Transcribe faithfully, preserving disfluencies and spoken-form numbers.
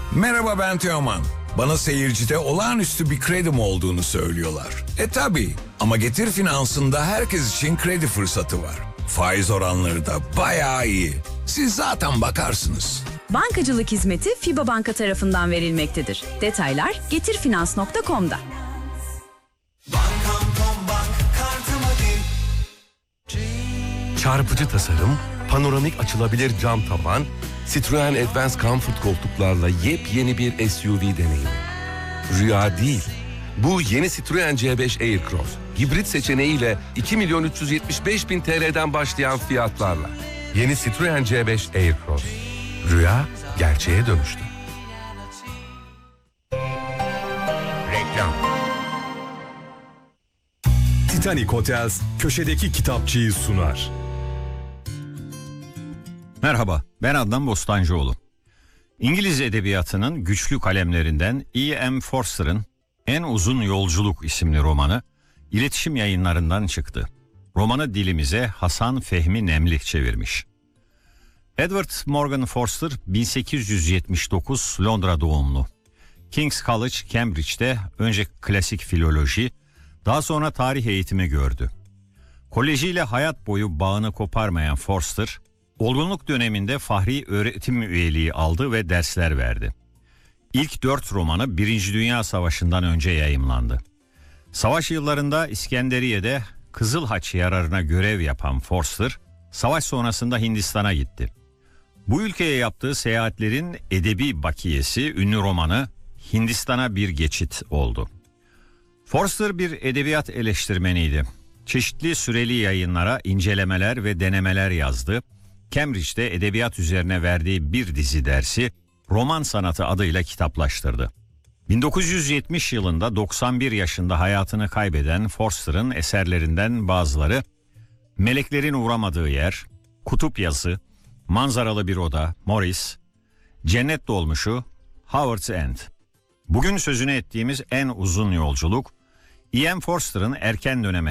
Merhaba, ben Teoman. Bana seyircide olağanüstü bir kredim olduğunu söylüyorlar. E tabi, ama Getir Finans'ında herkes için kredi fırsatı var. Faiz oranları da bayağı iyi. Siz zaten bakarsınız. Bankacılık hizmeti FİBA Banka tarafından verilmektedir. Detaylar getirfinans nokta com'da. Çarpıcı tasarım, panoramik açılabilir cam tavan, Citroen Advance Comfort koltuklarla yepyeni bir S U V deneyimi. Rüya değil. Bu yeni Citroen C beş Aircross, hibrit seçeneğiyle iki milyon üç yüz yetmiş beş bin T L'den başlayan fiyatlarla. Yeni Citroen C beş Aircross. Rüya gerçeğe dönüştü. Reklam. Titanic Hotels köşedeki kitapçıyı sunar. Merhaba, ben Adnan Bostancıoğlu. İngiliz edebiyatının güçlü kalemlerinden E M Forster'ın En Uzun Yolculuk isimli romanı iletişim yayınlarından çıktı. Romanı dilimize Hasan Fehmi Nemli çevirmiş. Edward Morgan Forster bin sekiz yüz yetmiş dokuz Londra doğumlu. King's College, Cambridge'de önce klasik filoloji, daha sonra tarih eğitimi gördü. Kolejiyle hayat boyu bağını koparmayan Forster, olgunluk döneminde fahri öğretim üyeliği aldı ve dersler verdi. İlk dört romanı Birinci Dünya Savaşı'ndan önce yayımlandı. Savaş yıllarında İskenderiye'de Kızıl Haç yararına görev yapan Forster, savaş sonrasında Hindistan'a gitti. Bu ülkeye yaptığı seyahatlerin edebi bakiyesi ünlü romanı Hindistan'a bir geçit oldu. Forster bir edebiyat eleştirmeniydi. Çeşitli süreli yayınlara incelemeler ve denemeler yazdı. Cambridge'de edebiyat üzerine verdiği bir dizi dersi roman sanatı adıyla kitaplaştırdı. bin dokuz yüz yetmiş yılında doksan bir yaşında hayatını kaybeden Forster'ın eserlerinden bazıları Meleklerin Uğramadığı Yer, Kutup Yazı, Manzaralı Bir Oda, Morris, Cennet Dolmuşu, Howard's End. Bugün sözünü ettiğimiz En Uzun Yolculuk, E M Forster'ın erken döneme